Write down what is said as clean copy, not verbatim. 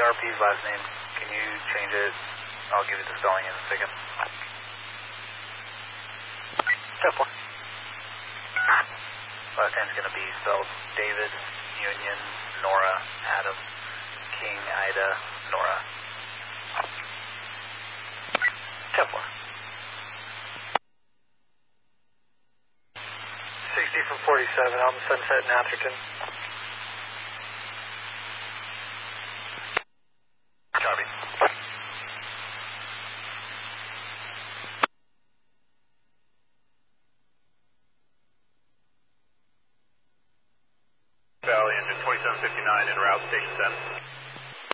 RP's last name. Can you change it? I'll give you the spelling in a second. Step 1. Last name's going to be spelled David, Union, Nora, Adam, King, Ida, Nora. Step 1. 60 from 47, Alma Sunset in Atherton. Copy. Valley, engine 2759 en route, station 10.